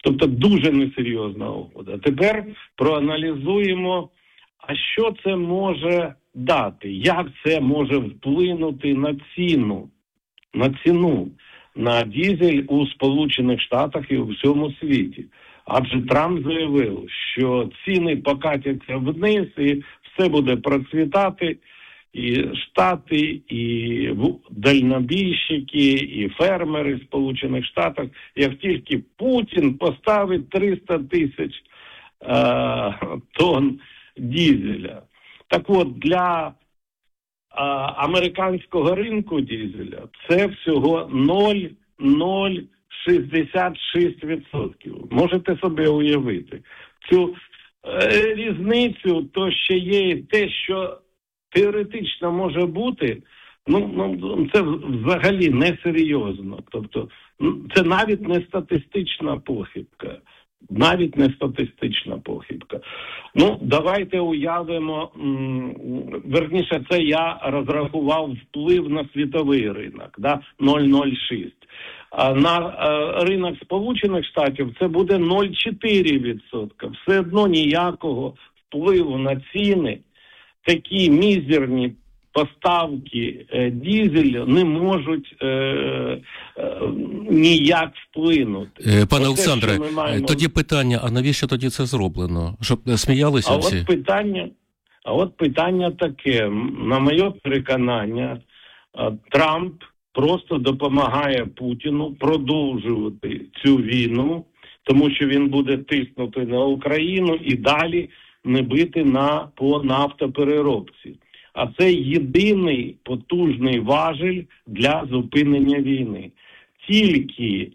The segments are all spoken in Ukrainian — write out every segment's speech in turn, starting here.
Тобто дуже несерйозна угода. Тепер проаналізуємо, а що це може дати, як це може вплинути на ціну на дизель у Сполучених Штатах і у всьому світі. Адже Трамп заявив, що ціни покатяться вниз і все буде процвітати, і Штати, і дальнобійщики, і фермери в Сполучених Штатах. Як тільки Путін поставить 300 тисяч тонн дизеля. Так от, для американського ринку дизеля це всього 0,66%. Можете собі уявити. Цю різницю, то ще є те, що теоретично може бути, це взагалі несерйозно. Тобто, це навіть не статистична похибка. Давайте уявимо, верніше, це я розрахував вплив на світовий ринок, 0,06. А на ринок Сполучених Штатів це буде 0,4%. Все одно ніякого впливу на ціни такі мізерні поставки дизелю не можуть ніяк вплинути. Пане Олександре, тоді питання, а навіщо тоді це зроблено? Щоб сміялися всі? А от питання таке. На моє переконання, Трамп просто допомагає Путіну продовжувати цю війну, тому що він буде тиснути на Україну і далі не бити по нафтопереробці. А це єдиний потужний важіль для зупинення війни. Тільки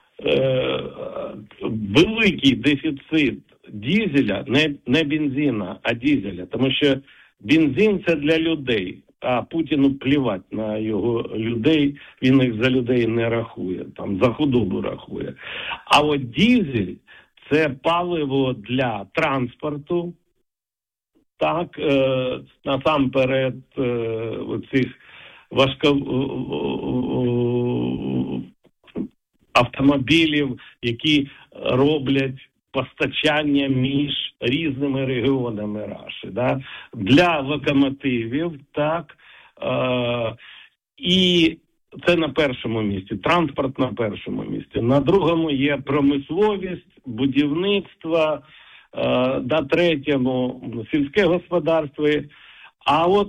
великий дефіцит дизеля, не бензина, а дизеля. Тому що бензин – це для людей, а Путіну плівать на його людей, він їх за людей не рахує, за худобу рахує. А от дизель – це паливо для транспорту, насамперед оцих автомобілів, які роблять постачання між різними регіонами Раші, для локомотивів, і це на першому місці, транспорт на першому місці. На другому є промисловість, будівництво, на третьому сільське господарство. А от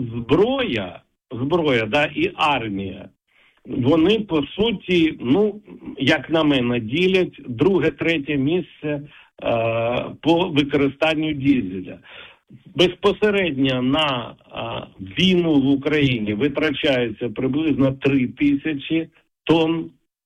зброя, і армія, вони, по суті, як на мене, ділять друге-третє місце по використанню дизеля. Безпосередньо на війну в Україні витрачається приблизно 3 тисячі тонн,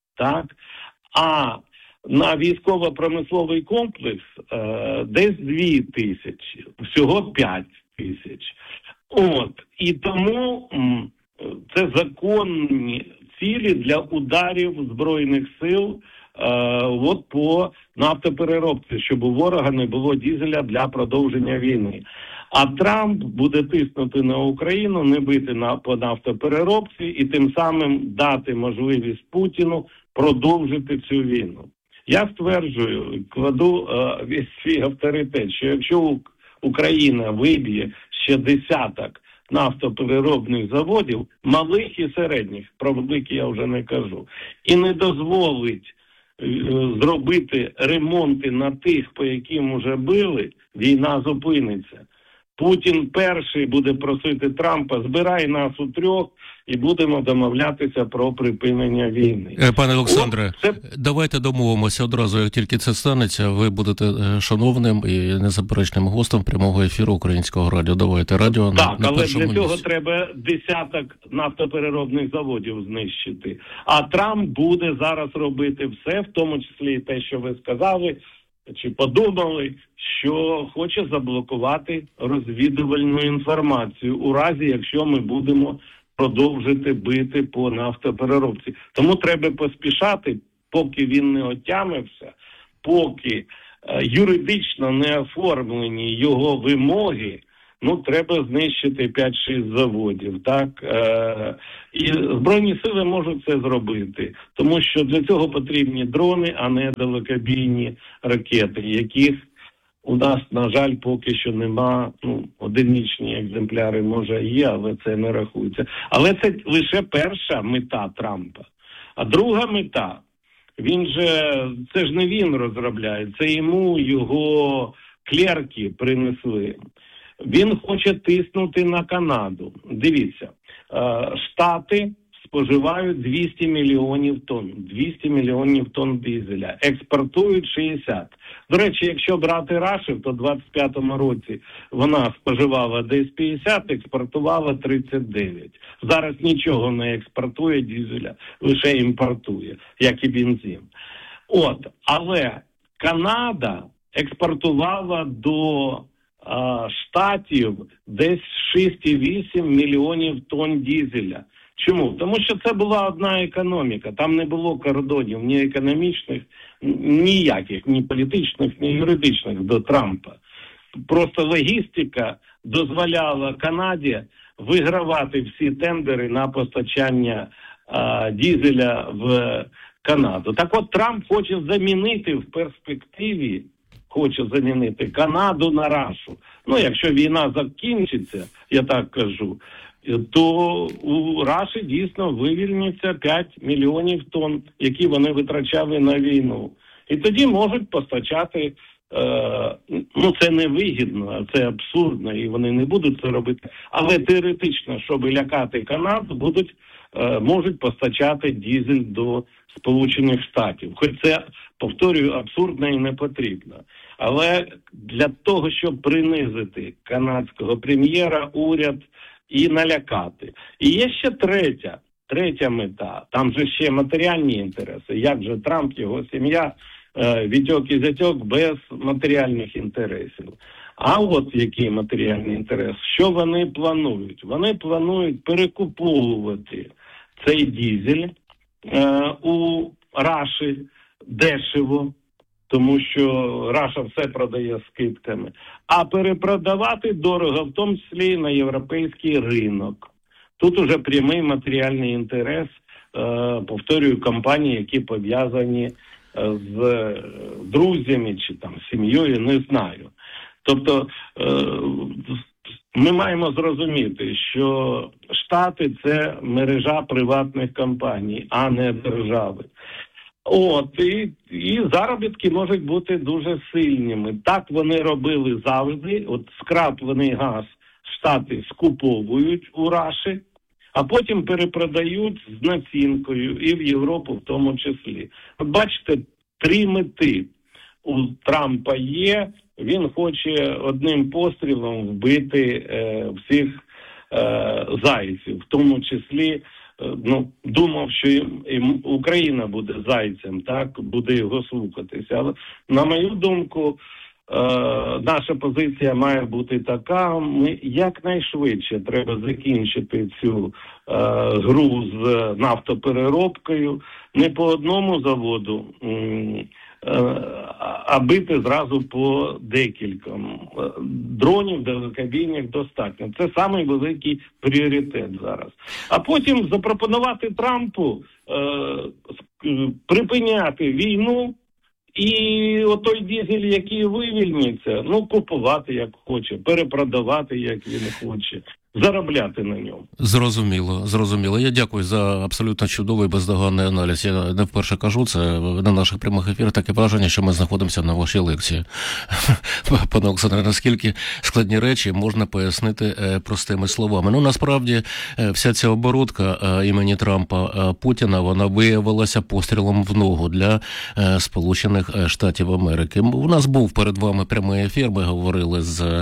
а на військово-промисловий комплекс десь 2 тисячі, всього 5 тисяч. І тому це законні цілі для ударів Збройних сил по нафтопереробці, щоб у ворога не було дизеля для продовження війни. А Трамп буде тиснути на Україну, не бити по нафтопереробці і тим самим дати можливість Путіну продовжити цю війну. Я стверджую, кладу весь свій авторитет, що якщо Україна виб'є ще десяток нафтопереробних заводів, малих і середніх, про великі я вже не кажу, і не дозволить зробити ремонти на тих, по яким вже били, війна зупиниться. Путін перший буде просити Трампа: збирай нас у трьох і будемо домовлятися про припинення війни. Пане Олександре, давайте домовимося одразу, як тільки це станеться. Ви будете шановним і незаперечним гостем прямого ефіру Українського радіо. Давайте радіо на але першому для цього місці. Треба десяток нафтопереробних заводів знищити. А Трамп буде зараз робити все, в тому числі і те, що ви сказали, чи подумали, що хоче заблокувати розвідувальну інформацію у разі, якщо ми будемо продовжити бити по нафтопереробці. Тому треба поспішати, поки він не отямився, поки юридично не оформлені його вимоги треба знищити 5-6 заводів, так? І Збройні сили можуть це зробити, тому що для цього потрібні дрони, а не далекобійні ракети, яких у нас, на жаль, поки що нема. Одиничні екземпляри, може, є, але це не рахується. Але це лише перша мета Трампа. А друга мета, це ж не він розробляє, це йому його клерки принесли. Він хоче тиснути на Канаду. Дивіться, Штати споживають 200 мільйонів тонн. 200 мільйонів тонн дизеля. Експортують 60. До речі, якщо брати Рашу, то в 25-му році вона споживала десь 50, експортувала 39. Зараз нічого не експортує дизеля, лише імпортує, як і бензин. Але Канада експортувала до Штатів десь 6,8 мільйонів тонн дизеля. Чому? Тому що це була одна економіка. Там не було кордонів ні економічних, ніяких, ні політичних, ні юридичних до Трампа. Просто логістика дозволяла Канаді вигравати всі тендери на постачання дизеля в Канаду. Так от Трамп хоче замінити в перспективі Канаду на Рашу. Якщо війна закінчиться, я так кажу, то у Раші дійсно вивільниться 5 мільйонів тонн, які вони витрачали на війну. І тоді можуть постачати, це невигідно, це абсурдно, і вони не будуть це робити. Але теоретично, щоб лякати Канаду, можуть постачати дизель до Сполучених Штатів. Хоч це, повторюю, абсурдно і не потрібно. Але для того, щоб принизити канадського прем'єра, уряд і налякати. І є ще третя мета. Там же ще матеріальні інтереси. Як же Трамп, його сім'я, вітьок і зятьок без матеріальних інтересів. А от який матеріальний інтерес? Що вони планують? Вони планують перекуповувати цей дизель у Раші дешево, тому що Раша все продає скидками, а перепродавати дорого, в тому числі і на європейський ринок. Тут уже прямий матеріальний інтерес, повторюю, компаній, які пов'язані з друзями чи там сім'єю, не знаю. Тобто ми маємо зрозуміти, що Штати – це мережа приватних компаній, а не держави. І заробітки можуть бути дуже сильними. Так вони робили завжди. Скраплений газ Штати скуповують у Раші, а потім перепродають з націнкою і в Європу в тому числі. Бачите, 3 мети у Трампа є. Він хоче одним пострілом вбити всіх зайців, в тому числі думав, що і Україна буде зайцем, так, буде його слухатися. Але, на мою думку, наша позиція має бути така: ми якнайшвидше треба закінчити цю гру з нафтопереробкою, не по одному заводу, а бити зразу по декільком. Дронів далекобійних достатньо. Це самий великий пріоритет зараз. А потім запропонувати Трампу припиняти війну і отой дизель, який вивільниться, купувати як хоче, перепродавати як він хоче, заробляти на ньому. Зрозуміло. Я дякую за абсолютно чудовий, бездоганний аналіз. Я не вперше кажу це на наших прямих ефірах, таке враження, що ми знаходимося на вашій лекції. Пане Олександре, наскільки складні речі можна пояснити простими словами. Насправді, вся ця оборудка імені Трампа Путіна, вона виявилася пострілом в ногу для Сполучених Штатів Америки. У нас був перед вами прямий ефір, ми говорили з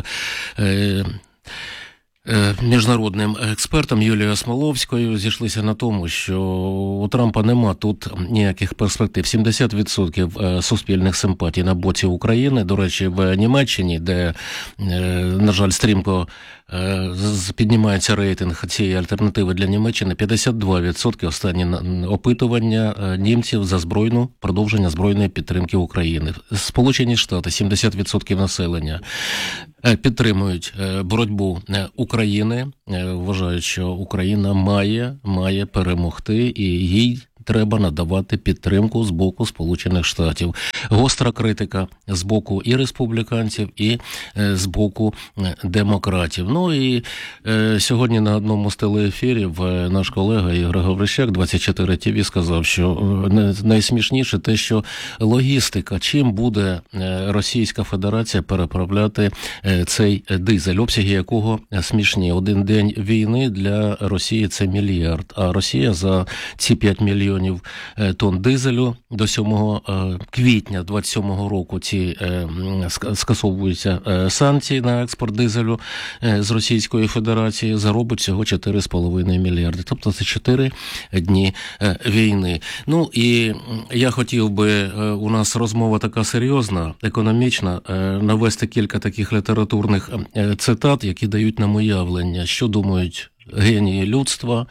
міжнародним експертом Юлією Смоловською, зійшлися на тому, що у Трампа нема тут ніяких перспектив. 70% суспільних симпатій на боці України. До речі, в Німеччині, де, на жаль, стрімко піднімається рейтинг цієї альтернативи для Німеччини. 52% останні опитування німців за продовження збройної підтримки України. Сполучені Штати, 70% населення підтримують боротьбу України, вважають, що Україна має перемогти і їй треба надавати підтримку з боку Сполучених Штатів. Гостра критика з боку і республіканців, і з боку демократів. Ну і сьогодні на одному з телеефірів наш колега Ігор Гаврищак, 24 ТВ, сказав, що найсмішніше те, що логістика, чим буде Російська Федерація переправляти цей дизель, обсяги якого смішні. Один день війни для Росії – це мільярд, а Росія за ці 5 мільйонів тонн дизелю до 7 квітня 27 року скасовуються санкції на експорт дизелю з Російської Федерації, заробить всього 4,5 мільярди. Тобто це 4 дні війни. Ну і я хотів би, у нас розмова така серйозна, економічна, навести кілька таких літературних цитат, які дають нам уявлення, що думають генії людства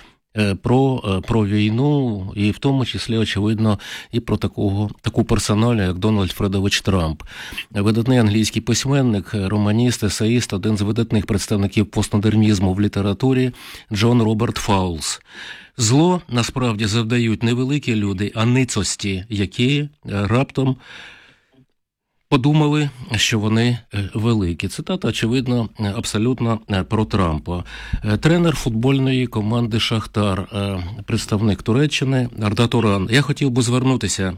про війну, і в тому числі, очевидно, і про таку персоналію, як Дональд Фредович Трамп. Видатний англійський письменник, романіст, есеїст, один з видатних представників постмодернізму в літературі Джон Роберт Фаулс. Зло, насправді, завдають не великі люди, а ницості, які раптом подумали, що вони великі. Цитата, очевидно, абсолютно про Трампа. Тренер футбольної команди «Шахтар», представник Туреччини Арда Туран. Я хотів би звернутися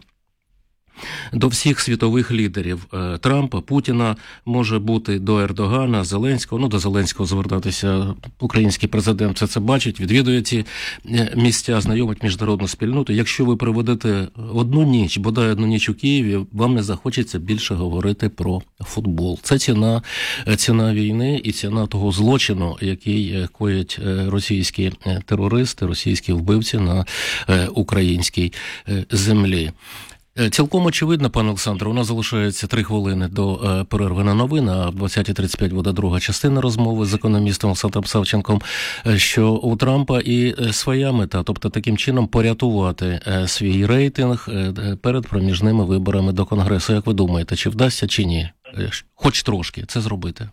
до всіх світових лідерів Трампа, Путіна, може бути до Ердогана, Зеленського. До Зеленського звертатися український президент це бачить, відвідує ці місця, знайомить міжнародну спільноту. Якщо ви проведете одну ніч у Києві, вам не захочеться більше говорити про футбол. Це ціна війни і ціна того злочину, який коять російські терористи, російські вбивці на українській землі. Цілком очевидно, пане Олександре, у нас залишається 3 хвилини до перерви на новини, а в 20:35 буде друга частина розмови з економістом Олександром Савченком, що у Трампа і своя мета, тобто таким чином порятувати свій рейтинг перед проміжними виборами до Конгресу. Як ви думаєте, чи вдасться, чи ні? Хоч трошки це зробити?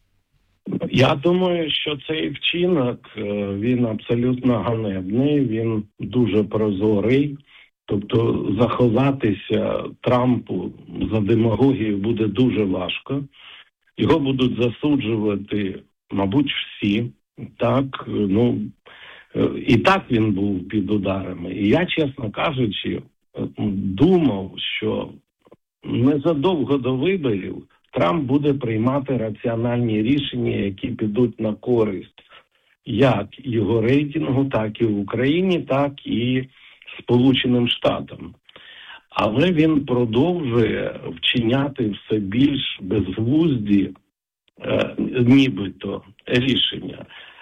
Я думаю, що цей вчинок, він абсолютно ганебний, він дуже прозорий. Тобто заховатися Трампу за демагогію буде дуже важко. Його будуть засуджувати, мабуть, всі. Так, і так він був під ударами. І я, чесно кажучи, думав, що незадовго до виборів Трамп буде приймати раціональні рішення, які підуть на користь як його рейтингу, так і в Україні, так і Сполученим Штатам. Але він продовжує вчиняти все більш безглузді, нібито, рішення.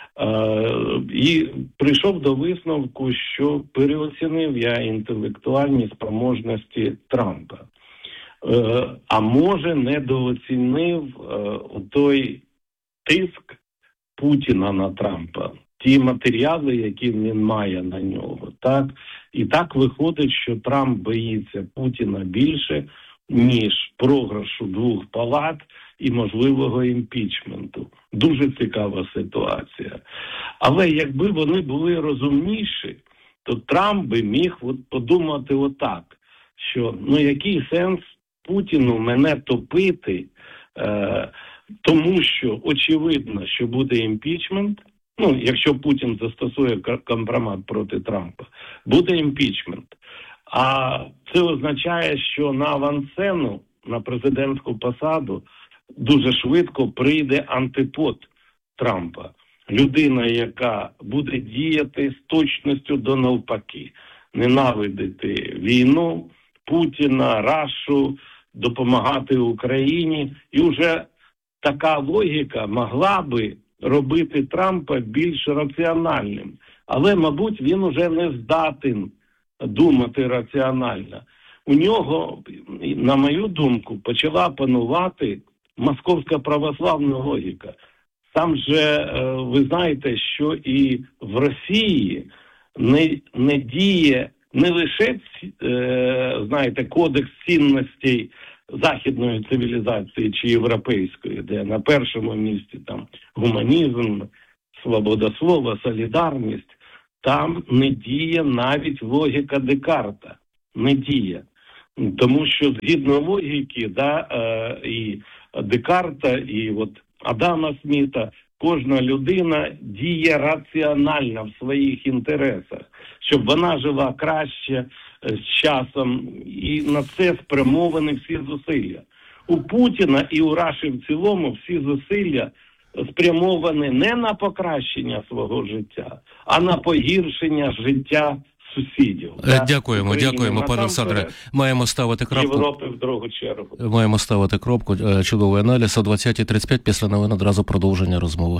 І прийшов до висновку, що переоцінив я інтелектуальні спроможності Трампа. А може, недооцінив той тиск Путіна на Трампа, ті матеріали, які він має на нього. Так? І так виходить, що Трамп боїться Путіна більше, ніж програшу 2 палат і можливого імпічменту. Дуже цікава ситуація. Але якби вони були розумніші, то Трамп би міг подумати отак, що який сенс Путіну мене топити, тому що очевидно, що буде імпічмент. Якщо Путін застосує компромат проти Трампа, буде імпічмент. А це означає, що на авансцену, на президентську посаду, дуже швидко прийде антипод Трампа. Людина, яка буде діяти з точністю до навпаки. Ненавидити війну, Путіна, Рашу, допомагати Україні. І вже така логіка могла би робити Трампа більш раціональним. Але, мабуть, він уже не здатен думати раціонально. У нього, на мою думку, почала панувати московська православна логіка. Там же, ви знаєте, що і в Росії не діє не лише, знаєте, кодекс цінностей західної цивілізації чи європейської, де на першому місці там гуманізм, свобода слова, солідарність. Там не діє навіть логіка Декарта. Не діє. Тому що згідно логіки, і Декарта, і от Адама Сміта, кожна людина діє раціонально в своїх інтересах, щоб вона жила краще з часом, і на це спрямовані всі зусилля. У Путіна і у Раші в цілому всі зусилля спрямовані не на покращення свого життя, а на погіршення життя сусідів. Дякуємо, пане Олександре. Маємо ставити крапку. Європи в другу чергу. Маємо ставити крапку. Чудовий аналіз. О 20:35 після новин одразу продовження розмови.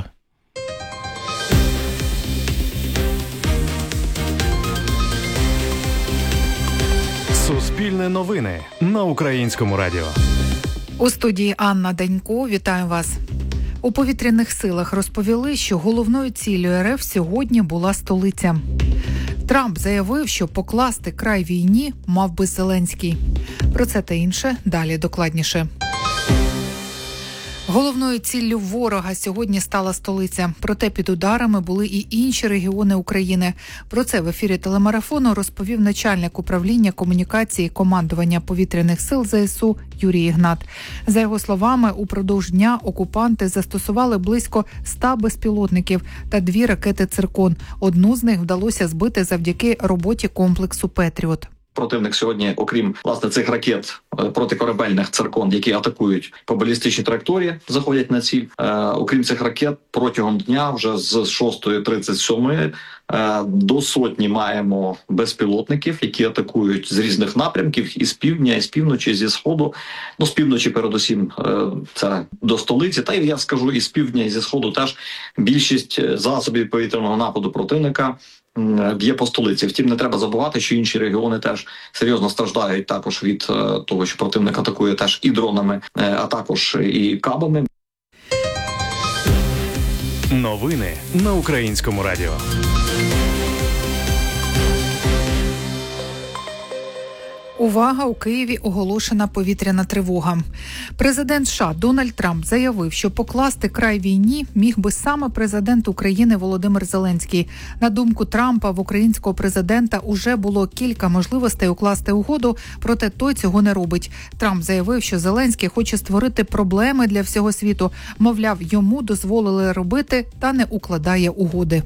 Суспільне новини на Українському радіо. У студії Анна Данько. Вітаю вас. У повітряних силах розповіли, що головною ціллю РФ сьогодні була столиця. Трамп заявив, що покласти край війні мав би Зеленський. Про це та інше далі докладніше. Головною ціллю ворога сьогодні стала столиця. Проте під ударами були і інші регіони України. Про це в ефірі телемарафону розповів начальник управління комунікації командування повітряних сил ЗСУ Юрій Ігнат. За його словами, упродовж дня окупанти застосували близько 100 безпілотників та 2 ракети «Циркон». Одну з них вдалося збити завдяки роботі комплексу «Петріот». Противник сьогодні, окрім, власне, цих ракет протикорабельних «Циркон», які атакують по балістичній траєкторії, заходять на ціль. Окрім цих ракет, протягом дня вже з 6:37 до 100 маємо безпілотників, які атакують з різних напрямків, із півдня, із півночі, зі сходу. Ну, з півночі передусім це до столиці, та й я скажу, і з півдня, і зі сходу теж більшість засобів повітряного нападу противника б'є по столиці. Втім, не треба забувати, що інші регіони теж серйозно страждають також від того, що противник атакує теж і дронами, а також і кабами. Новини на Українському радіо. Увага! У Києві оголошена повітряна тривога. Президент США Дональд Трамп заявив, що покласти край війні міг би саме президент України Володимир Зеленський. На думку Трампа, в українського президента уже було кілька можливостей укласти угоду, проте той цього не робить. Трамп заявив, що Зеленський хоче створити проблеми для всього світу. Мовляв, йому дозволили робити та не укладає угоди.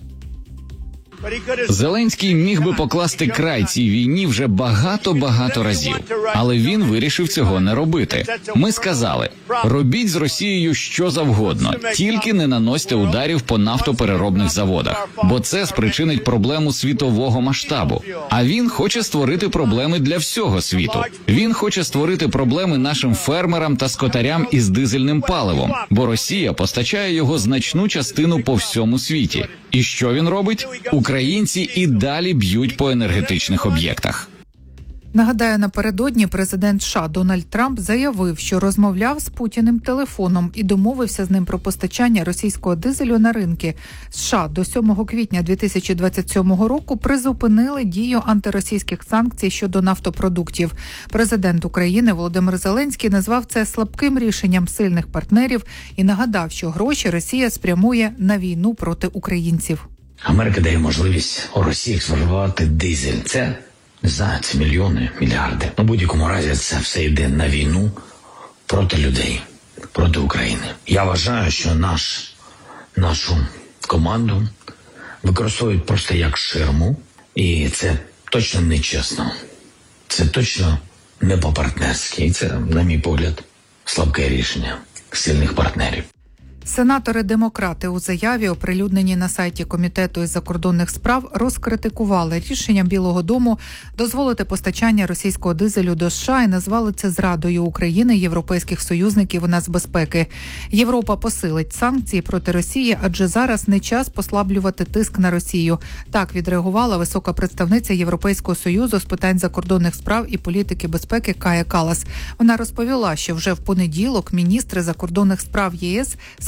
Зеленський міг би покласти край цій війні вже багато разів, але він вирішив цього не робити. Ми сказали, робіть з Росією що завгодно, тільки не наносьте ударів по нафтопереробних заводах, бо це спричинить проблему світового масштабу. А він хоче створити проблеми для всього світу. Він хоче створити проблеми нашим фермерам та скотарям із дизельним паливом, бо Росія постачає його значну частину по всьому світі. І що він робить? Українці і далі б'ють по енергетичних об'єктах. Нагадаю, напередодні президент США Дональд Трамп заявив, що розмовляв з Путіним телефоном і домовився з ним про постачання російського дизелю на ринки. США до 7 квітня 2027 року призупинили дію антиросійських санкцій щодо нафтопродуктів. Президент України Володимир Зеленський назвав це слабким рішенням сильних партнерів і нагадав, що гроші Росія спрямує на війну проти українців. Америка дає можливість у Росії експортувати дизель. Це, не знаю, це мільйони, мільярди. У будь-якому разі це все йде на війну проти людей, проти України. Я вважаю, що нашу команду використовують просто як ширму. І це точно не чесно. Це точно не по-партнерськи. І це, на мій погляд, слабке рішення сильних партнерів. Сенатори-демократи у заяві, оприлюдненій на сайті Комітету із закордонних справ, розкритикували рішення Білого дому дозволити постачання російського дизелю до США і назвали це зрадою України і європейських союзників у нацбезпеки. Європа посилить санкції проти Росії, адже зараз не час послаблювати тиск на Росію. Так відреагувала висока представниця Європейського союзу з питань закордонних справ і політики безпеки Кая Каллас. Вона розповіла, що вже в понеділок міністри закордонних справ ЄС схвалили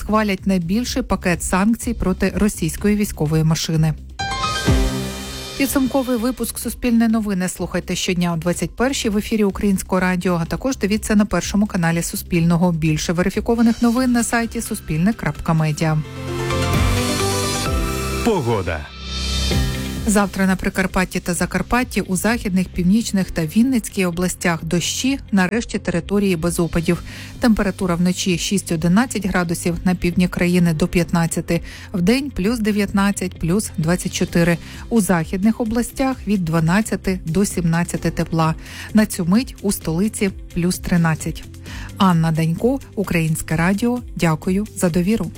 схвалять найбільший пакет санкцій проти російської військової машини. Підсумковий випуск «Суспільне новини» слухайте щодня о 21-й в ефірі Українського радіо, а також дивіться на першому каналі Суспільного. Більше верифікованих новин на сайті суспільне.медіа. Погода. Завтра на Прикарпатті та Закарпатті, у західних, північних та Вінницькій областях дощі, на решті території без опадів. Температура вночі 6-11 градусів, на півдні країни до 15, вдень плюс 19, плюс 24. У західних областях від 12 до 17 тепла. На цю мить у столиці плюс 13. Анна Данько, Українське радіо. Дякую за довіру.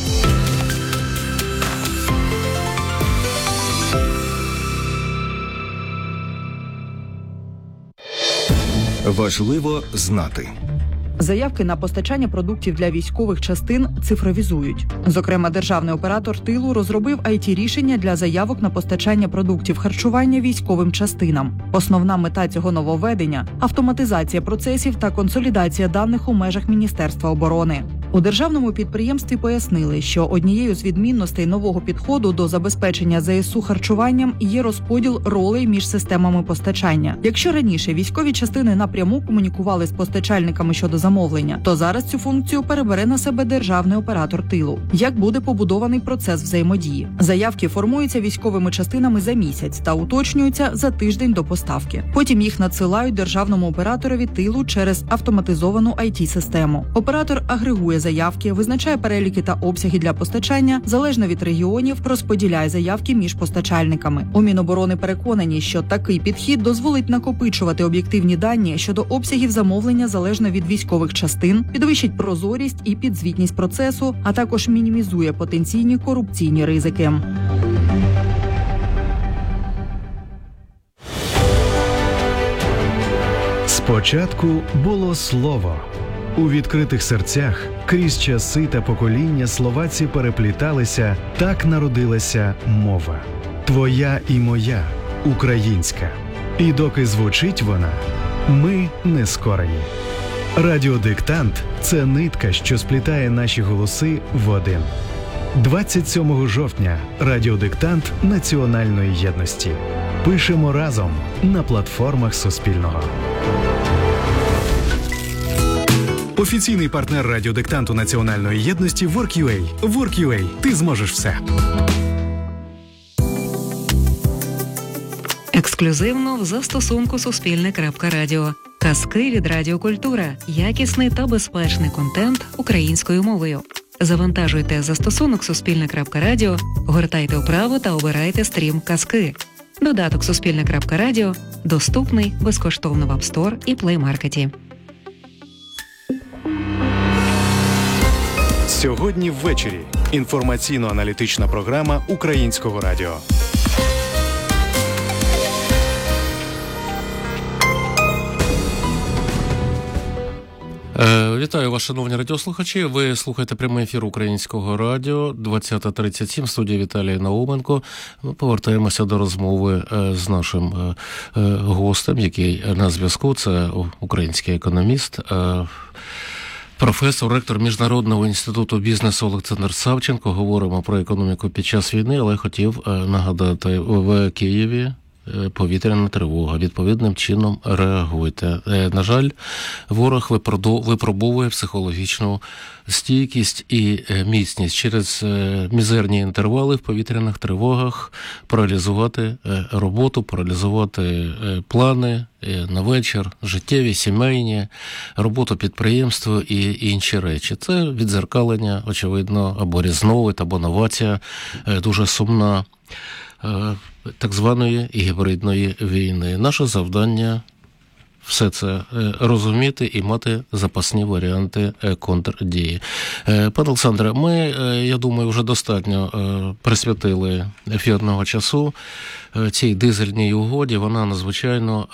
Важливо знати. Заявки на постачання продуктів для військових частин цифровізують. Зокрема, державний оператор тилу розробив IT-рішення для заявок на постачання продуктів харчування військовим частинам. Основна мета цього нововведення – автоматизація процесів та консолідація даних у межах Міністерства оборони. У державному підприємстві пояснили, що однією з відмінностей нового підходу до забезпечення ЗСУ харчуванням є розподіл ролей між системами постачання. Якщо раніше військові частини напряму комунікували з постачальниками щодо замовлення, то зараз цю функцію перебере на себе державний оператор тилу. Як буде побудований процес взаємодії? Заявки формуються військовими частинами за місяць та уточнюються за тиждень до поставки. Потім їх надсилають державному операторові тилу через автоматизовану IT-систему. Оператор агрегує заявки, визначає переліки та обсяги для постачання, залежно від регіонів, розподіляє заявки між постачальниками. У Міноборони переконані, що такий підхід дозволить накопичувати об'єктивні дані щодо обсягів замовлення залежно від військових частин, підвищить прозорість і підзвітність процесу, а також мінімізує потенційні корупційні ризики. Спочатку було слово. У відкритих серцях крізь часи та покоління словаці перепліталися, так народилася мова. Твоя і моя, українська. І доки звучить вона, ми не скорені. Радіодиктант – це нитка, що сплітає наші голоси в один. 27 жовтня – радіодиктант національної єдності. Пишемо разом на платформах Суспільного. Офіційний партнер радіодиктанту національної єдності Work.ua. Work.ua. Ти зможеш все. Ексклюзивно в застосунку Суспільне.Радіо. Казки від Радіокультура. Якісний та безпечний контент українською мовою. Завантажуйте застосунок Суспільне.Радіо, гортайте вправо та обирайте стрім «Казки». Додаток Суспільне.Радіо доступний безкоштовно в App Store і Play Market. Сьогодні ввечері. Інформаційно-аналітична програма Українського радіо. Вітаю вас, шановні радіослухачі. Ви слухаєте прямий ефір Українського радіо, 20:37, в студії Віталій Науменко. Ми повертаємося до розмови з нашим гостем, який на зв'язку. Це український економіст, професор, ректор Міжнародного інституту бізнесу Олександр Савченко. Говоримо про економіку під час війни, але хотів нагадати, в Києві повітряна тривога. Відповідним чином реагуйте. На жаль, ворог випробовує психологічну стійкість і міцність. Через мізерні інтервали в повітряних тривогах паралізувати роботу, паралізувати плани на вечір, життєві, сімейні, роботу підприємства і інші речі. Це віддзеркалення, очевидно, або різновид, або новація дуже сумна так званої гібридної війни. Наше завдання все це розуміти і мати запасні варіанти контрдії. Пане Олександре, ми, я думаю, вже достатньо присвятили ефірного часу цій дизельній угоді. Вона надзвичайно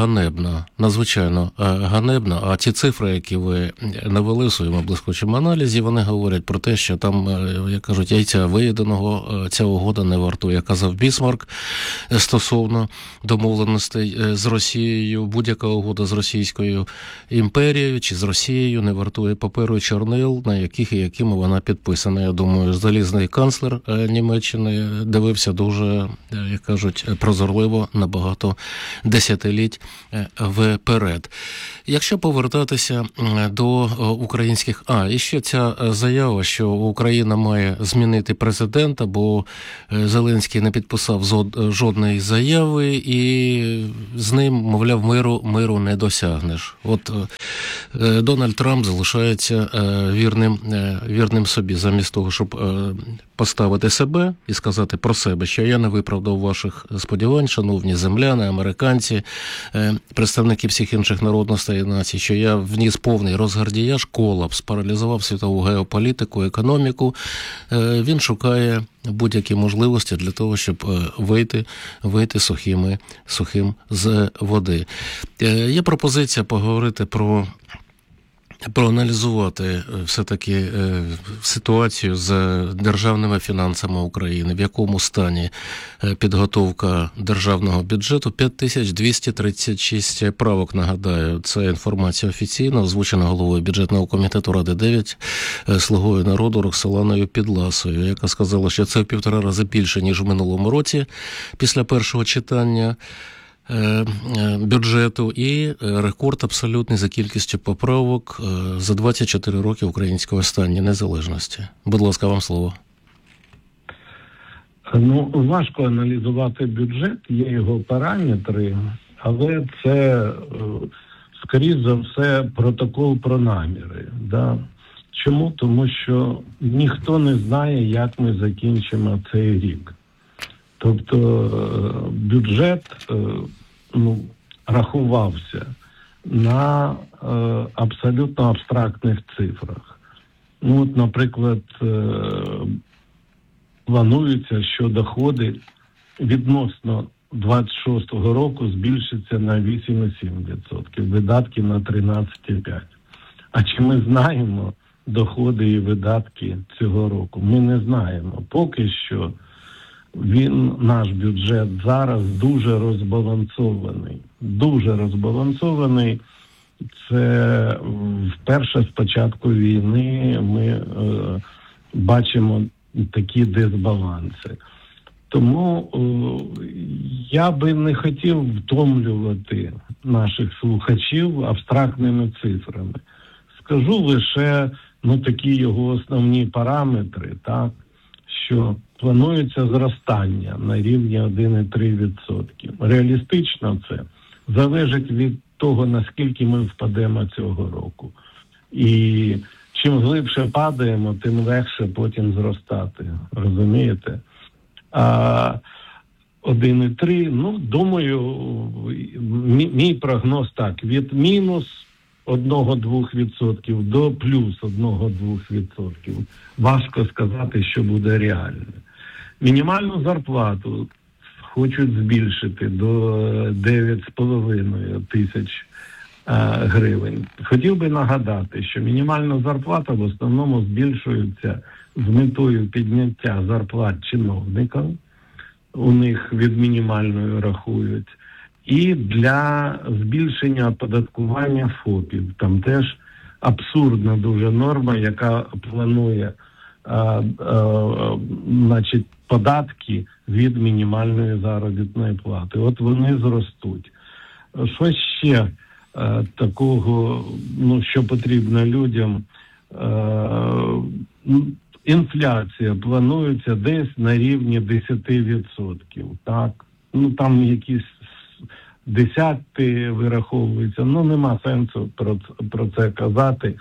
ганебна. А ті цифри, які ви навели в своєму блискучому аналізі, вони говорять про те, що там, як кажуть, яйця виїденого ця угода не вартує. Як казав Бісмарк стосовно домовленостей з Росією, будь-яка угода з Російською імперією чи з Росією не вартує паперу і чорнил, на яких і якими вона підписана. Я думаю, залізний канцлер Німеччини дивився дуже, як кажуть, прозорливо на багато десятиліть вперед. Якщо повертатися до українських... І ще ця заява, що Україна має змінити президента, бо Зеленський не підписав жодної заяви, і з ним, мовляв, миру не досягнеш. От Дональд Трамп залишається вірним собі, замість того, щоб поставити себе і сказати про себе, що я не виправдав ваших сподівань, шановні земляни, американці, представники всіх інших народностей і націй, що я вніс повний розгардіяж, колапс, паралізував світову геополітику, економіку. Він шукає будь-які можливості для того, щоб вийти сухим з води. Є пропозиція поговорити проаналізувати все-таки ситуацію з державними фінансами України, в якому стані підготовка державного бюджету. 5236 правок, нагадаю, це інформація офіційна, озвучена головою бюджетного комітету Ради 9, слугою народу Роксоланою Підласою, яка сказала, що це в 1,5 рази більше, ніж в минулому році, після першого читання бюджету, і рекорд абсолютний за кількістю поправок за 24 роки українського стані незалежності. Будь ласка, вам слово. Важко аналізувати бюджет, є його параметри, але це, скоріш за все, протокол про наміри. Да? Чому? Тому що ніхто не знає, як ми закінчимо цей рік. Тобто бюджет рахувався на абсолютно абстрактних цифрах. Наприклад, планується, що доходи відносно 26-го року збільшаться на 8,7%, видатки на 13,5%. А чи ми знаємо доходи і видатки цього року? Ми не знаємо. Поки що наш бюджет зараз дуже розбалансований. Дуже розбалансований. Це вперше з початку війни ми бачимо такі дисбаланси. Тому я би не хотів втомлювати наших слухачів абстрактними цифрами. Скажу лише такі його основні параметри, так, що планується зростання на рівні 1,3%. Реалістично це залежить від того, наскільки ми впадемо цього року. І чим глибше падаємо, тим легше потім зростати. Розумієте? 1,3, думаю, мій прогноз так, від мінус 1-2% до плюс 1-2%. Важко сказати, що буде реально. Мінімальну зарплату хочуть збільшити до 9,5 тисяч гривень. Хотів би нагадати, що мінімальна зарплата в основному збільшується з метою підняття зарплат чиновникам, у них від мінімальної рахують, і для збільшення оподаткування ФОПів. Там теж абсурдна дуже норма, яка планує податки від мінімальної заробітної плати. От вони зростуть. Що ще такого, що потрібно людям? Інфляція планується десь на рівні 10%. Так? Там якісь десятки вираховуються. Нема сенсу про це казати.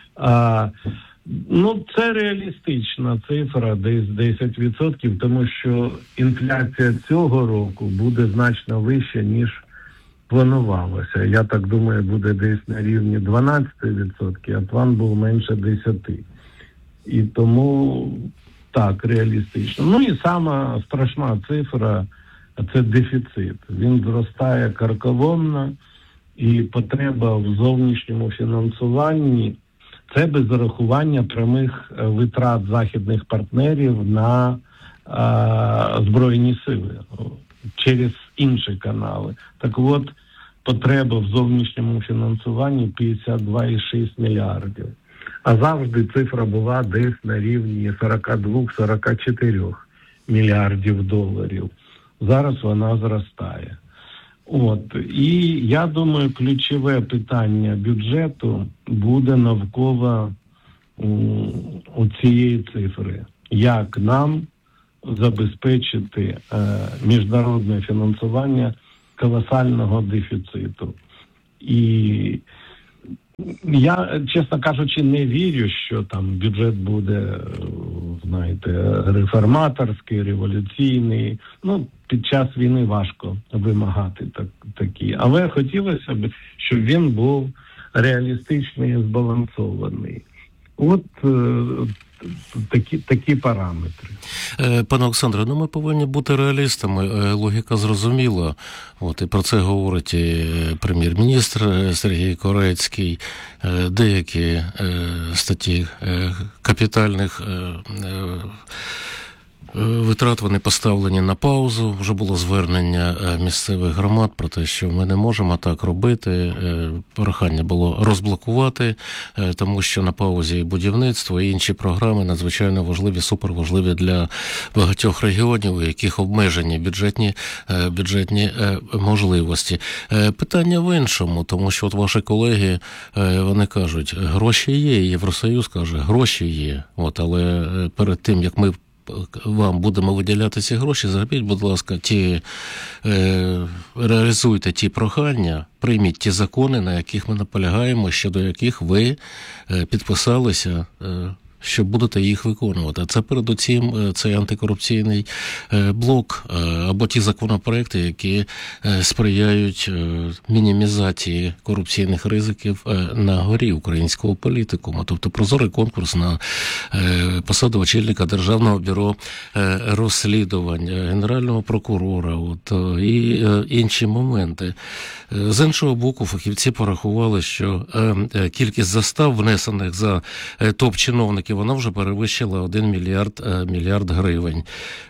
Це реалістична цифра, десь 10%, тому що інфляція цього року буде значно вища, ніж планувалося. Я так думаю, буде десь на рівні 12%, а план був менше 10%. І тому так, реалістично. І сама страшна цифра – це дефіцит. Він зростає карколомно, і потреба в зовнішньому фінансуванні – це без зарахування прямих витрат західних партнерів на Збройні сили через інші канали. Так от, потреба в зовнішньому фінансуванні 52,6 мільярдів. А завжди цифра була десь на рівні 42-44 мільярдів доларів. Зараз вона зростає. І я думаю, ключове питання бюджету буде навколо цієї цифри. Як нам забезпечити міжнародне фінансування колосального дефіциту. І я, чесно кажучи, не вірю, що там бюджет буде, знаєте, реформаторський, революційний. Під час війни важко вимагати такі. Але хотілося б, щоб він був реалістичний і збалансований. Такі параметри. Пане Олександре, ми повинні бути реалістами. Логіка зрозуміла. І про це говорить і прем'єр-міністр Сергій Корецький. Деякі статті капітальних витрат вони поставлені на паузу. Вже було звернення місцевих громад про те, що ми не можемо так робити. Прохання було розблокувати, тому що на паузі будівництво і інші програми надзвичайно важливі, суперважливі для багатьох регіонів, у яких обмежені бюджетні можливості. Питання в іншому, тому що ваші колеги, вони кажуть, гроші є, Євросоюз каже, гроші є. Але перед тим, як ми вам будемо виділяти ці гроші, зробіть, будь ласка, реалізуйте ті прохання, прийміть ті закони, на яких ми наполягаємо, щодо яких ви підписалися, що будете їх виконувати. Це передусім цей антикорупційний блок або ті законопроекти, які сприяють мінімізації корупційних ризиків на горі українського політикуму. Тобто прозорий конкурс на посаду очільника Державного бюро розслідувань, Генерального прокурора і інші моменти. З іншого боку, фахівці порахували, що кількість застав, внесених за топ-чиновників, вона вже перевищила 1 мільярд гривень.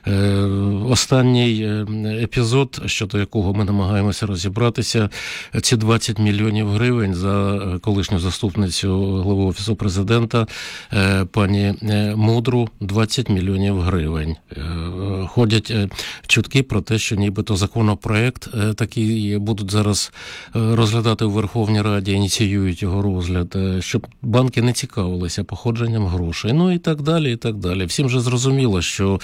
Останній епізод, щодо якого ми намагаємося розібратися, ці 20 мільйонів гривень за колишню заступницю голови Офісу президента пані Мудру, 20 мільйонів гривень. Ходять чутки про те, що нібито законопроект такий будуть зараз розглядати у Верховній Раді, ініціюють його розгляд, щоб банки не цікавилися походженням грошей. І так далі, і так далі. Всім же зрозуміло, що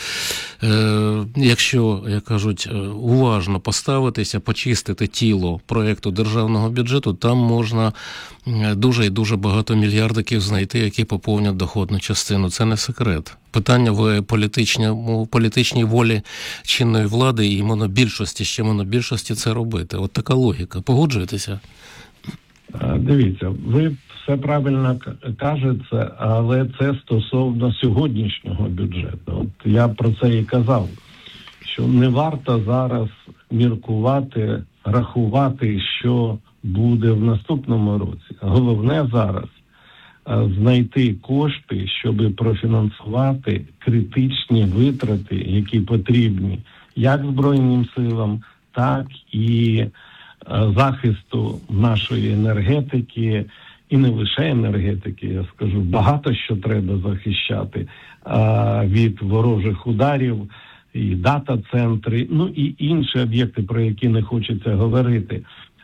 якщо, як кажуть, уважно поставитися, почистити тіло проєкту державного бюджету, там можна дуже і дуже багато мільярдиків знайти, які поповнять доходну частину. Це не секрет. Питання в політичній волі чинної влади і монобільшості, ще монобільшості це робити. От така логіка. Погоджуєтеся? Дивіться, ви все правильно кажете, але це стосовно сьогоднішнього бюджету. Я про це і казав, що не варто зараз міркувати, рахувати, що буде в наступному році. Головне зараз знайти кошти, щоб профінансувати критичні витрати, які потрібні як Збройним силам, так і захисту нашої енергетики, і не лише енергетики, я скажу, багато що треба захищати від ворожих ударів, і дата-центри, і інші об'єкти, про які не хочеться говорити.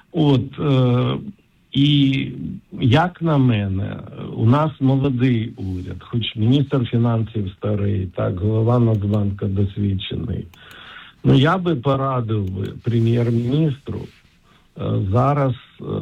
І як на мене, у нас молодий уряд, хоч міністр фінансів старий, так, голова Нацбанку досвідчений. Я би порадив прем'єр-міністру зараз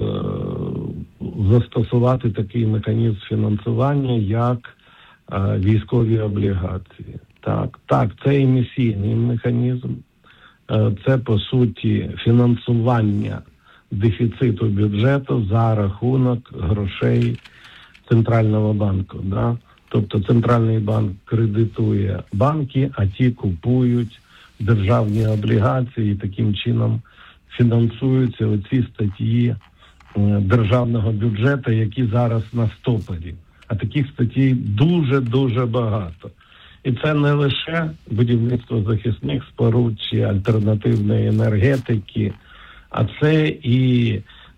застосувати такий механізм фінансування, як військові облігації. Так, це емісійний механізм, це, по суті, фінансування дефіциту бюджету за рахунок грошей Центрального банку. Тобто Центральний банк кредитує банки, а ті купують державні облігації і таким чином фінансуються оці статті державного бюджету, які зараз на стопорі. А таких статей дуже-дуже багато. І це не лише будівництво захисних споруд чи альтернативної енергетики, а це і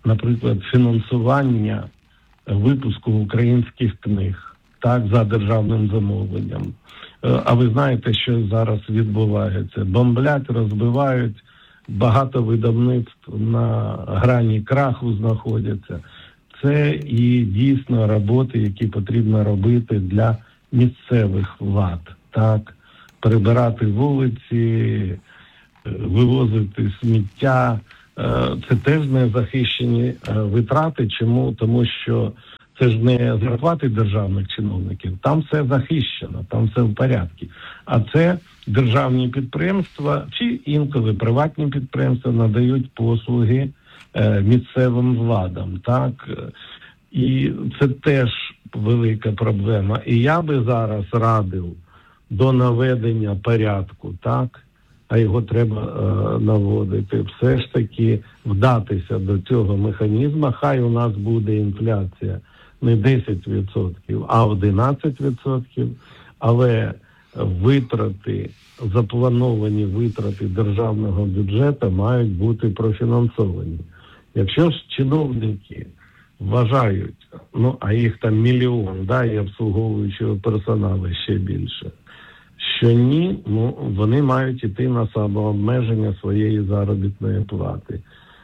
наприклад, фінансування випуску українських книг, так, за державним замовленням. А ви знаєте, що зараз відбувається? Бомблять, розбивають, багато видавництв на грані краху знаходяться. Це і дійсно роботи, які потрібно робити для місцевих влад. Так, прибирати вулиці, вивозити сміття. Це теж не захищені витрати. Чому? Тому що це ж не зарплати державних чиновників. Там все захищено, там все в порядку. А це державні підприємства чи інколи приватні підприємства надають послуги місцевим владам. Так? І це теж велика проблема. І я би зараз радив до наведення порядку, так? А його треба наводити, все ж таки вдатися до цього механізму. Хай у нас буде інфляція не 10%, а 11%, але витрати, заплановані витрати державного бюджету мають бути профінансовані. Якщо ж чиновники вважають, ну а їх там мільйон, да, і обслуговуючого персоналу ще більше, що ні, ну вони мають іти на самообмеження своєї заробітної плати.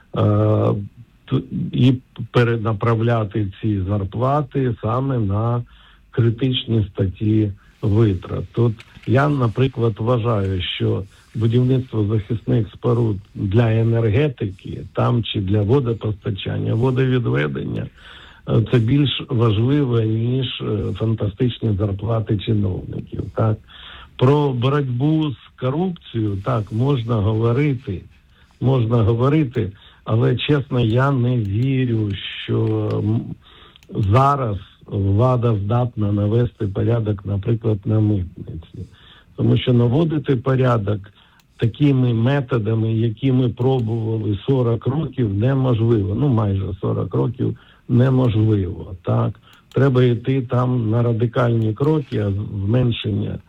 І перенаправляти ці зарплати саме на критичні статті витрат. Тут я, наприклад, вважаю, що будівництво захисних споруд для енергетики, там чи для водопостачання, водовідведення, це більш важливо, ніж фантастичні зарплати чиновників. Так? Про боротьбу з корупцією, так, можна говорити, але, чесно, я не вірю, що зараз влада здатна навести порядок, наприклад, на митниці. Тому що наводити порядок такими методами, які ми пробували 40 років, неможливо. Ну, майже 40 років неможливо. Так? Треба йти там на радикальні кроки, а зменшення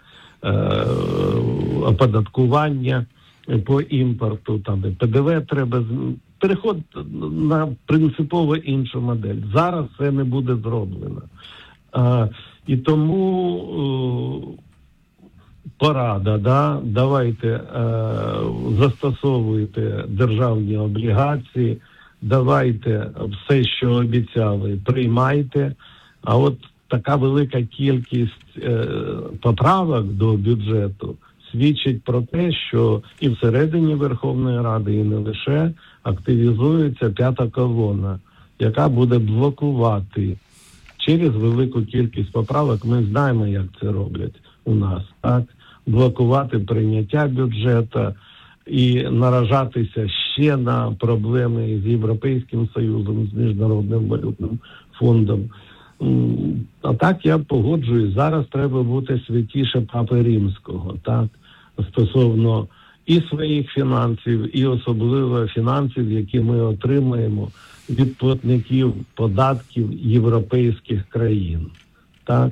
оподаткування по імпорту, там і ПДВ треба, переход на принципово іншу модель. Зараз це не буде зроблено. І тому порада, да, давайте застосовуйте державні облігації, давайте все, що обіцяли, приймайте. А от така велика кількість поправок до бюджету свідчить про те, що і всередині Верховної Ради, і не лише, активізується п'ята колона, яка буде блокувати через велику кількість поправок. Ми знаємо, як це роблять у нас, так? Блокувати прийняття бюджету і наражатися ще на проблеми з Європейським Союзом, з Міжнародним валютним фондом. А так я погоджуюсь, зараз треба бути святіше Папи Римського, так, стосовно і своїх фінансів, і особливо фінансів, які ми отримаємо від платників податків європейських країн, так.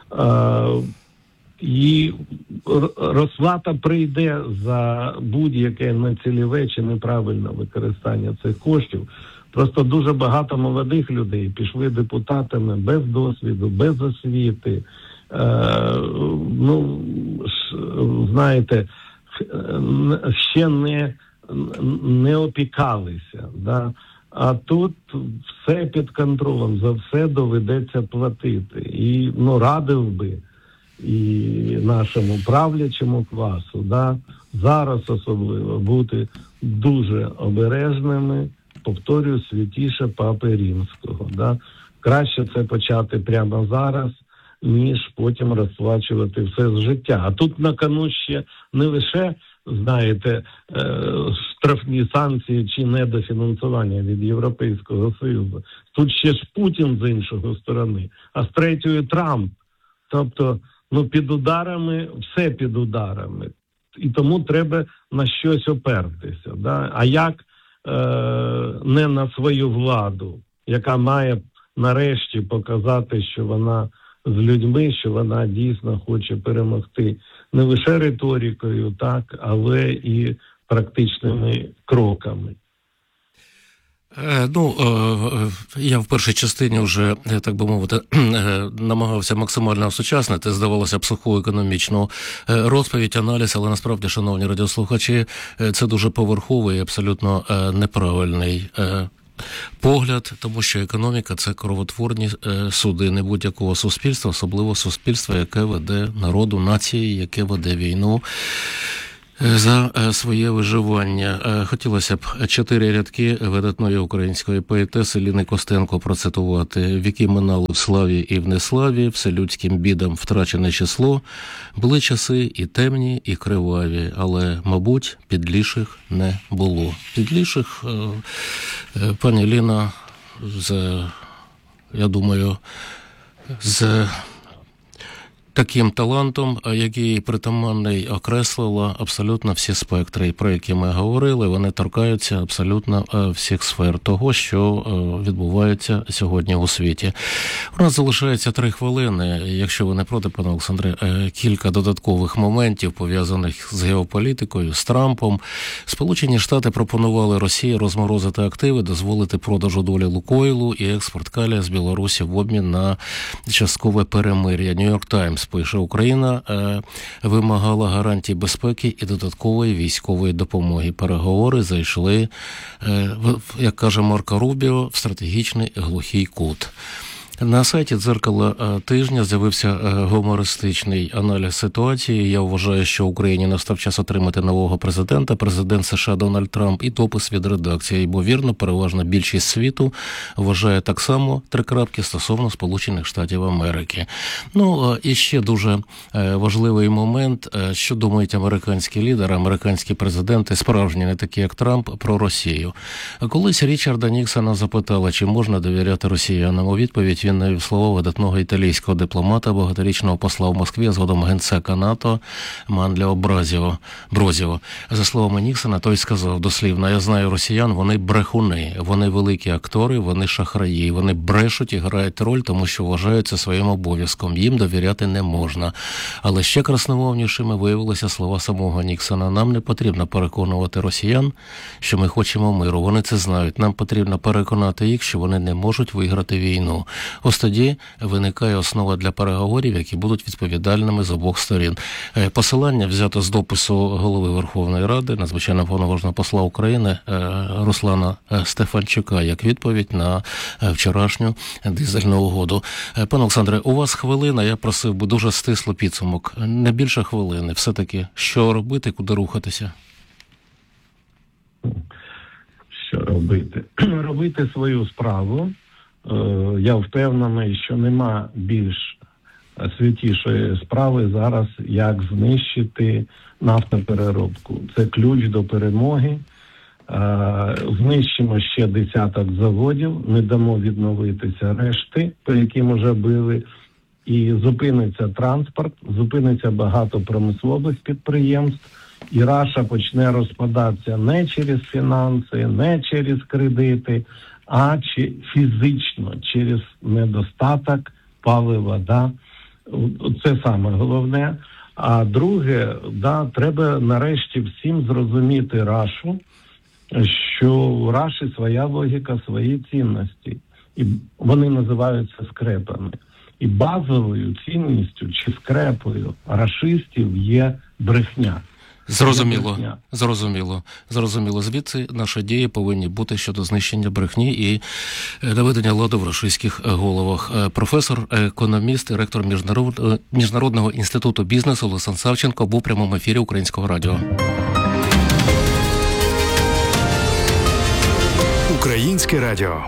І розплата прийде за будь-яке нецільове чи неправильне використання цих коштів. Просто дуже багато молодих людей пішли депутатами без досвіду, без освіти. Ну, знаєте, ще не опікалися. Да? А тут все під контролем, за все доведеться платити. І радив би і нашому правлячому класу, да, зараз особливо бути дуже обережними, повторюю, святіше Папи Римського. Да? Краще це почати прямо зараз, ніж потім розплачувати все з життя. А тут на кону ще не лише, знаєте, штрафні санкції чи недофінансування від Європейського Союзу. Тут ще ж Путін з іншої сторони, а з третьої Трамп. Тобто, під ударами, все під ударами. І тому треба на щось опертися. Да? А як не на свою владу, яка має нарешті показати, що вона з людьми, що вона дійсно хоче перемогти не лише риторикою, так, але і практичними кроками. Я в першій частині вже, так би мовити, намагався максимально осучаснити, здавалося б, суху економічну розповідь, аналіз, але насправді, шановні радіослухачі, це дуже поверховий і абсолютно неправильний погляд, тому що економіка – це кровотворні судини будь-якого суспільства, особливо суспільства, яке веде народу, нації, яке веде війну за своє виживання. Хотілося б 4 рядки видатної української поетеси Ліни Костенко процитувати. «Віки минали в славі і в неславі, вселюдським бідам втрачене число. Були часи і темні, і криваві, але, мабуть, підліших не було». Підліших, пані Ліна, я думаю, з таким талантом, який притаманний, окреслила абсолютно всі спектри, про які ми говорили, вони торкаються абсолютно всіх сфер того, що відбувається сьогодні у світі. У нас залишається 3 хвилини, якщо ви не проти, пане Олександре, кілька додаткових моментів, пов'язаних з геополітикою, з Трампом. Сполучені Штати пропонували Росії розморозити активи, дозволити продажу долі Лукойлу і експорт калія з Білорусі в обмін на часткове перемир'я. Нью-Йорк Таймс пише, Україна вимагала гарантій безпеки і додаткової військової допомоги. Переговори зайшли, як каже Марко Рубіо, в стратегічний глухий кут. На сайті «Дзеркало тижня» з'явився гумористичний аналіз ситуації. Я вважаю, що Україні настав час отримати нового президента, президент США Дональд Трамп, і допис від редакції. Ймовірно, переважна більшість світу вважає так само 3 крапки стосовно Сполучених Штатів Америки. І ще дуже важливий момент, що думають американські лідери, американські президенти, справжні, не такі як Трамп, про Росію. Колись Річарда Ніксона запитали, чи можна довіряти росіянам. У відповідь він навів слова видатного італійського дипломата, багаторічного посла в Москві, а згодом генсека НАТО Манліо Брозіо. За словами Ніксона, той сказав дослівно: «Я знаю росіян, вони брехуни, вони великі актори, вони шахраї, вони брешуть і грають роль, тому що вважають це своїм обов'язком, їм довіряти не можна». Але ще красномовнішими виявилися слова самого Ніксона: «Нам не потрібно переконувати росіян, що ми хочемо миру, вони це знають, нам потрібно переконати їх, що вони не можуть виграти війну». Ось тоді виникає основа для переговорів, які будуть відповідальними з обох сторін. Посилання взято з допису голови Верховної Ради, надзвичайно повноважного посла України Руслана Стефанчука, як відповідь на вчорашню дизельну угоду. Пане Олександре, у вас хвилина, я просив би дуже стисло підсумок, не більше хвилини. Все-таки, що робити, куди рухатися? Що робити? Робити свою справу. Я впевнений, що нема більш святішої справи зараз, як знищити нафтопереробку. Це ключ до перемоги. Знищимо ще 10 заводів, не дамо відновитися решти, по яким уже били, і зупиниться транспорт, зупиниться багато промислових підприємств, і Раша почне розпадатися не через фінанси, не через кредити, а фізично, через недостаток палива. Да? Це саме головне. А друге, треба нарешті всім зрозуміти Рашу, що у Раші своя логіка, свої цінності. І вони називаються скрепами. І базовою цінністю чи скрепою рашистів є брехня. Зрозуміло. Звідси наші дії повинні бути щодо знищення брехні і наведення ладу в рашистських головах. Професор, економіст і ректор Міжнародного інституту бізнесу Олександр Савченко був у прямому ефірі Українського радіо. Українське радіо.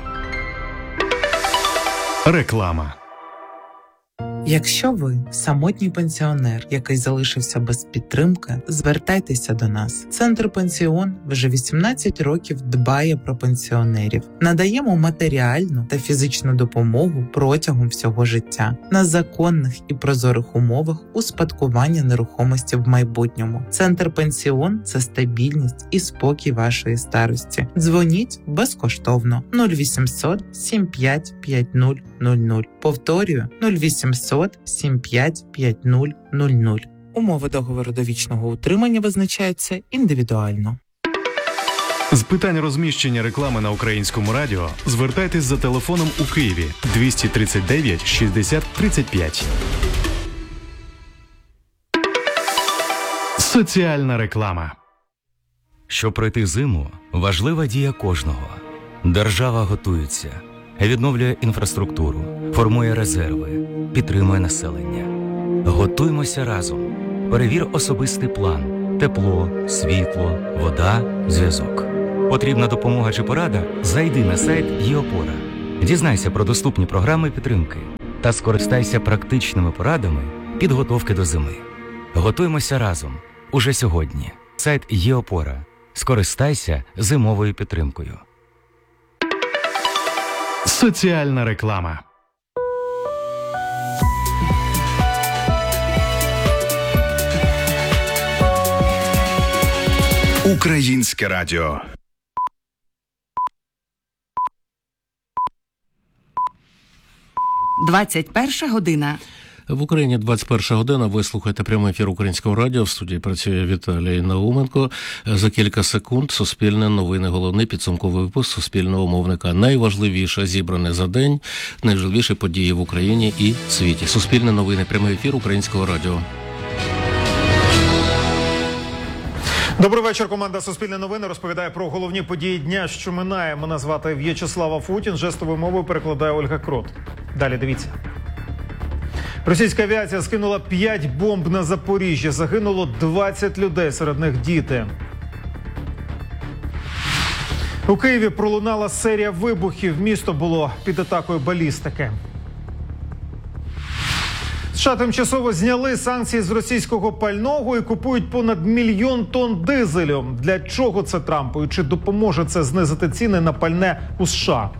Реклама. Якщо ви самотній пенсіонер, який залишився без підтримки, звертайтеся до нас. Центр «Пенсіон» вже 18 років дбає про пенсіонерів. Надаємо матеріальну та фізичну допомогу протягом всього життя на законних і прозорих умовах успадкування нерухомості в майбутньому. Центр «Пенсіон» – це стабільність і спокій вашої старості. Дзвоніть безкоштовно 0800 75 5000. Повторюю, 0800 75 5000. Умови договору довічного утримання визначаються індивідуально. З питань розміщення реклами на Українському радіо звертайтесь за телефоном у Києві 239 60 35. Соціальна реклама. Щоб пройти зиму, важлива дія кожного. Держава готується, відновлює інфраструктуру, формує резерви, підтримує населення. Готуймося разом. Перевір особистий план. Тепло, світло, вода, зв'язок. Потрібна допомога чи порада? Зайди на сайт ЄОПОРА. Дізнайся про доступні програми підтримки та скористайся практичними порадами підготовки до зими. Готуймося разом. Уже сьогодні. Сайт ЄОПОРА. Скористайся зимовою підтримкою. Соціальна реклама. Українське радіо. – 21 година. В Україні 21 година. Ви слухаєте прямий ефір Українського радіо. В студії працює Віталій Науменко. За кілька секунд Суспільне новини. Головний підсумковий випуск Суспільного мовника. Найважливіше зібране за день, найважливіші події в Україні і світі. Суспільне новини. Прямий ефір Українського радіо. Добрий вечір. Команда «Суспільне новини» розповідає про головні події дня, що минає. Мене звати В'ячеслав Афутін. Жестовою мовою перекладає Ольга Крот. Далі дивіться. Російська авіація скинула 5 бомб на Запоріжжя. Загинуло 20 людей, серед них діти. У Києві пролунала серія вибухів. Місто було під атакою балістики. США тимчасово зняли санкції з російського пального і купують понад 1 мільйон тонн дизелю. Для чого це Трампу? І чи допоможе це знизити ціни на пальне у США?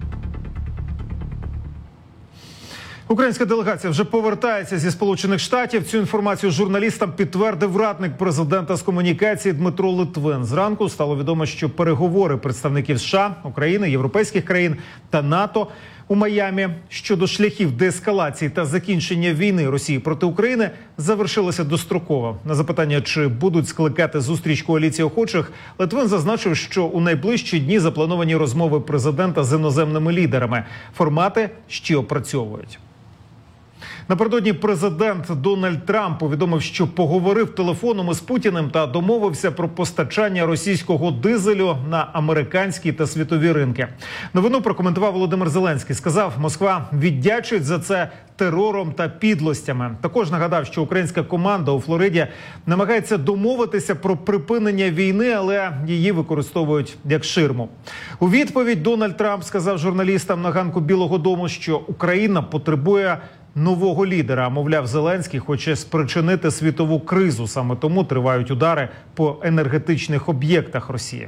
Українська делегація вже повертається зі Сполучених Штатів. Цю інформацію журналістам підтвердив радник президента з комунікації Дмитро Литвин. Зранку стало відомо, що переговори представників США, України, європейських країн та НАТО у Майамі щодо шляхів деескалації та закінчення війни Росії проти України завершилися достроково. На запитання, чи будуть скликати зустріч коаліції охочих, Литвин зазначив, що у найближчі дні заплановані розмови президента з іноземними лідерами. Формати ще опрацьовують. Напередодні президент Дональд Трамп повідомив, що поговорив телефоном із Путіним та домовився про постачання російського дизелю на американські та світові ринки. Новину прокоментував Володимир Зеленський. Сказав, Москва віддячить за це терором та підлостями. Також нагадав, що українська команда у Флориді намагається домовитися про припинення війни, але її використовують як ширму. У відповідь Дональд Трамп сказав журналістам на ганку Білого дому, що Україна потребує нового лідера. Мовляв, Зеленський хоче спричинити світову кризу. Саме тому тривають удари по енергетичних об'єктах Росії.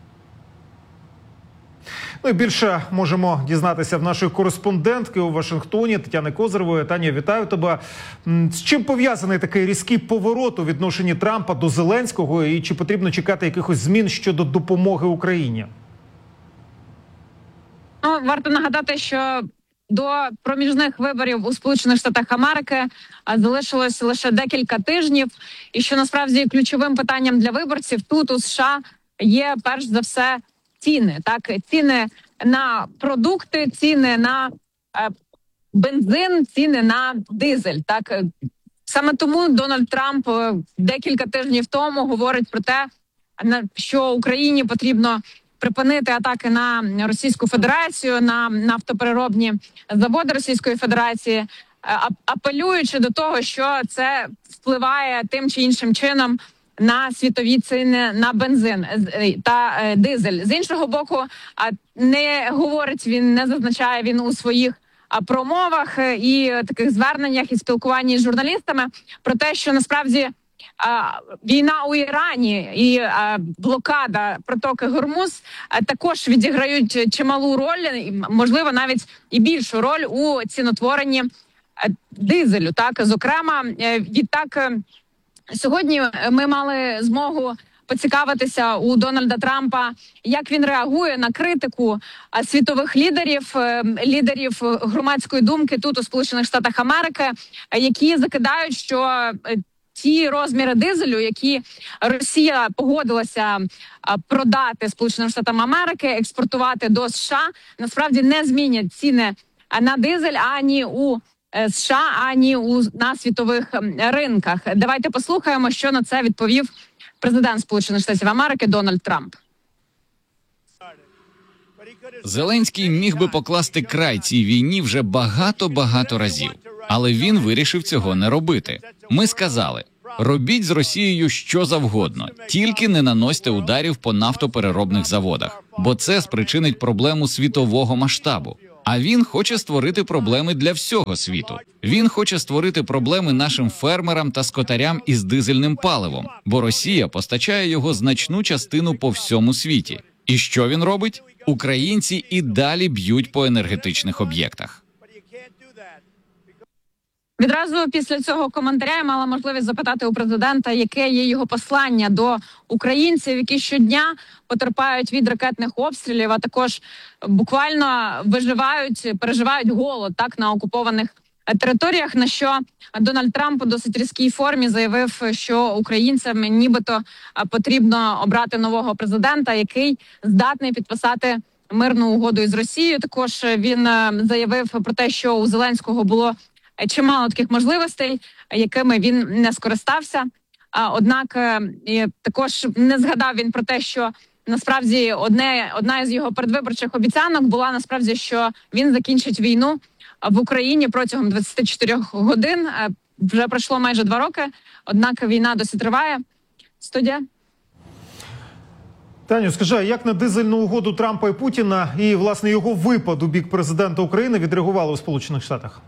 Ну і більше можемо дізнатися в нашої кореспондентки у Вашингтоні Тетяни Козиревої. Таня, вітаю тебе. З чим пов'язаний такий різкий поворот у відношенні Трампа до Зеленського і чи потрібно чекати якихось змін щодо допомоги Україні? Варто нагадати, що до проміжних виборів у Сполучених Штатах Америки залишилось лише декілька тижнів. І що насправді ключовим питанням для виборців тут у США є перш за все ціни. Так, ціни на продукти, ціни на бензин, ціни на дизель. Так, саме тому Дональд Трамп декілька тижнів тому говорить про те, що Україні потрібно припинити атаки на Російську Федерацію, на нафтопереробні заводи Російської Федерації, апелюючи до того, що це впливає тим чи іншим чином на світові ціни на бензин та дизель. З іншого боку, не говорить він, не зазначає він у своїх промовах і таких зверненнях і спілкуванні з журналістами про те, що насправді війна у Ірані і блокада протоки Гормуз також відіграють чималу роль, можливо, навіть і більшу роль у цінотворенні дизелю. Так, зокрема, відтак сьогодні ми мали змогу поцікавитися у Дональда Трампа, як він реагує на критику світових лідерів громадської думки тут у Сполучених Штатах Америки, які закидають, що ті розміри дизелю, які Росія погодилася продати Сполученим Штатам Америки, експортувати до США, насправді не змінять ціни на дизель ані у США, ані на світових ринках. Давайте послухаємо, що на це відповів президент Сполучених Штатів Америки Дональд Трамп. Зеленський міг би покласти край цій війні вже багато разів, але він вирішив цього не робити. Ми сказали: робіть з Росією що завгодно, тільки не наносьте ударів по нафтопереробних заводах, бо це спричинить проблему світового масштабу. А він хоче створити проблеми для всього світу. Він хоче створити проблеми нашим фермерам та скотарям із дизельним паливом, бо Росія постачає його значну частину по всьому світі. І що він робить? Українці і далі б'ють по енергетичних об'єктах. Відразу після цього коментаря я мала можливість запитати у президента, яке є його послання до українців, які щодня потерпають від ракетних обстрілів, а також буквально переживають голод на окупованих територіях, на що Дональд Трамп у досить різкій формі заявив, що українцям нібито потрібно обрати нового президента, який здатний підписати мирну угоду із Росією. Також він заявив про те, що у Зеленського було чимало таких можливостей, якими він не скористався. Однак також не згадав він про те, що насправді одна із його передвиборчих обіцянок була насправді, що він закінчить війну в Україні протягом 24 годин. Вже пройшло майже 2 роки, однак війна досі триває. Студія. Таню, скажи, як на дизельну угоду Трампа і Путіна і, власне, його випад у бік президента України відреагували у Сполучених Штатах?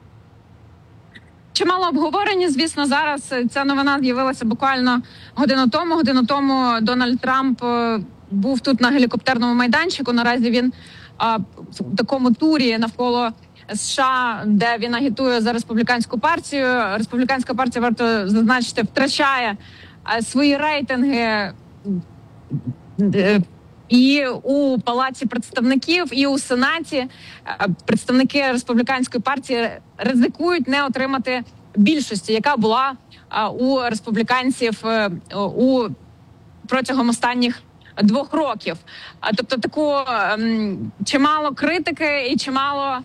Чимало обговорені, звісно, зараз ця новина з'явилася буквально годину тому. Дональд Трамп був тут на гелікоптерному майданчику. Наразі він в такому турі навколо США, де він агітує за республіканську партію. Республіканська партія, варто зазначити, втрачає свої рейтинги і у Палаці представників, і у Сенаті. Представники республіканської партії ризикують не отримати більшості, яка була у республіканців протягом останніх 2 років. Тобто таку чимало критики і чимало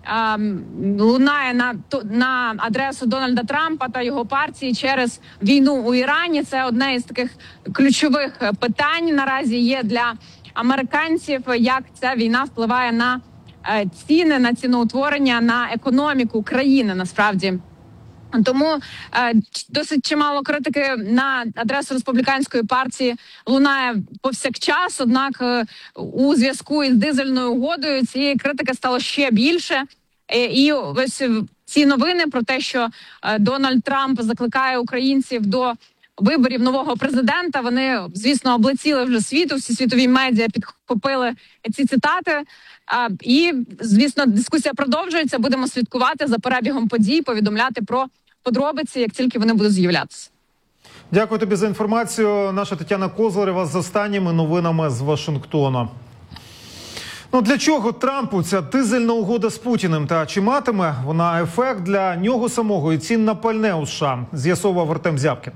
лунає на адресу Дональда Трампа та його партії через війну у Ірані. Це одне із таких ключових питань наразі є для американців, як ця війна впливає на ціни, на ціноутворення, на економіку країни насправді. Тому досить чимало критики на адресу республіканської партії лунає повсякчас, однак у зв'язку із дизельною угодою цієї критики стало ще більше. І ось ці новини про те, що Дональд Трамп закликає українців до виборів нового президента, вони, звісно, облетіли вже світу, всі світові медіа підхопили ці цитати. І, звісно, дискусія продовжується, будемо слідкувати за перебігом подій, повідомляти про подробиці, як тільки вони будуть з'являтися. Дякую тобі за інформацію. Наша Тетяна Козларева з останніми новинами з Вашингтона. Для чого Трампу ця дизельна угода з Путіним? Та чи матиме вона ефект для нього самого і цін на пальне у США? З'ясовував Артем Зябкін.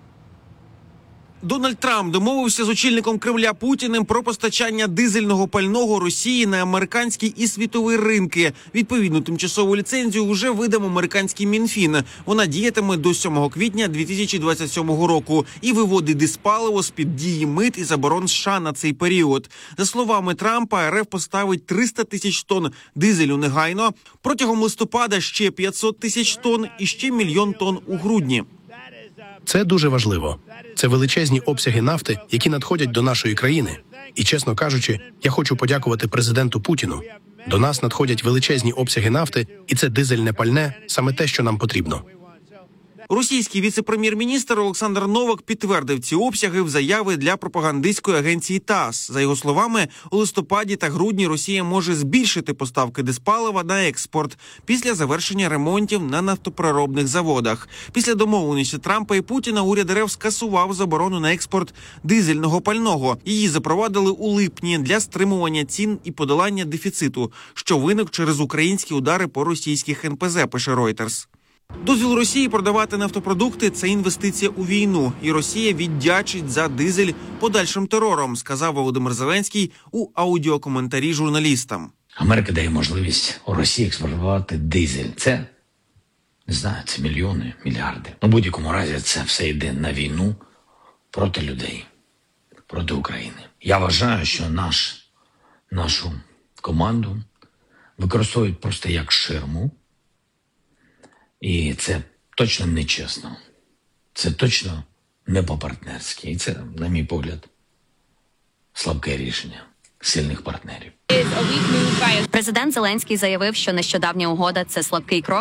Дональд Трамп домовився з очільником Кремля Путіним про постачання дизельного пального Росії на американські і світові ринки. Відповідну тимчасову ліцензію вже видав американський Мінфін. Вона діятиме до 7 квітня 2027 року і виводить диспаливо з-під дії мит і заборон США на цей період. За словами Трампа, РФ поставить 300 тисяч тонн дизелю негайно, протягом листопада ще 500 тисяч тонн і ще 1 мільйон тонн у грудні. Це дуже важливо. Це величезні обсяги нафти, які надходять до нашої країни. І, чесно кажучи, я хочу подякувати президенту Путіну. До нас надходять величезні обсяги нафти, і це дизельне пальне – саме те, що нам потрібно. Російський віце-прем'єр-міністр Олександр Новак підтвердив ці обсяги в заяві для пропагандистської агенції ТАСС. За його словами, у листопаді та грудні Росія може збільшити поставки диспалива на експорт після завершення ремонтів на нафтопереробних заводах. Після домовленості Трампа і Путіна уряд РФ скасував заборону на експорт дизельного пального. Її запровадили у липні для стримування цін і подолання дефіциту, що виник через українські удари по російських НПЗ, пише Reuters. Дозвіл Росії продавати нафтопродукти – це інвестиція у війну. І Росія віддячить за дизель подальшим терором, сказав Володимир Зеленський у аудіокоментарі журналістам. Америка дає можливість у Росії експортувати дизель. Це, не знаю, це мільйони, мільярди. У будь-якому разі це все йде на війну проти людей, проти України. Я вважаю, що нашу команду використовують просто як ширму. І це точно не чесно. Це точно не по-партнерськи. І це, на мій погляд, слабке рішення сильних партнерів. Президент Зеленський заявив, що нещодавня угода – це слабкий крок